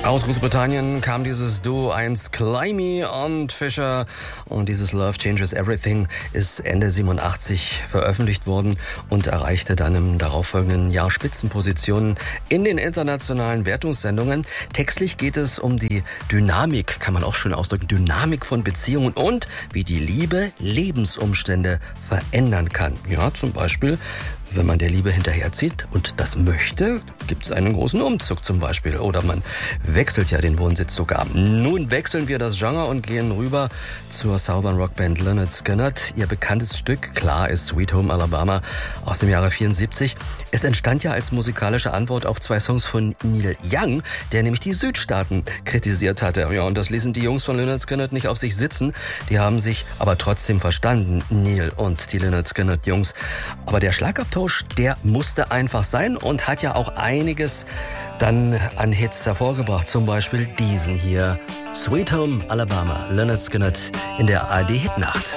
Aus Großbritannien kam dieses Duo 1 Climby und Fisher, und dieses Love Changes Everything ist Ende 87 veröffentlicht worden und erreichte dann im darauffolgenden Jahr Spitzenpositionen in den internationalen Wertungssendungen. Textlich geht es um die Dynamik, kann man auch schön ausdrücken, Dynamik von Beziehungen und wie die Liebe Lebensumstände verändern kann. Ja, zum Beispiel, wenn man der Liebe hinterherzieht und das möchte, gibt es einen großen Umzug zum Beispiel. Oder man wechselt ja den Wohnsitz sogar. Nun wechseln wir das Genre und gehen rüber zur Southern Rockband Lynyrd Skynyrd. Ihr bekanntes Stück, klar, ist Sweet Home Alabama aus dem Jahre 74. Es entstand ja als musikalische Antwort auf 2 Songs von Neil Young, der nämlich die Südstaaten kritisiert hatte. Ja, und das ließen die Jungs von Lynyrd Skynyrd nicht auf sich sitzen. Die haben sich aber trotzdem verstanden, Neil und die Lynyrd Skynyrd Jungs. Aber der Schlagabtausch, der musste einfach sein und hat ja auch einiges dann an Hits hervorgebracht. Zum Beispiel diesen hier, Sweet Home Alabama, Lynyrd Skynyrd in der ARD Hitnacht.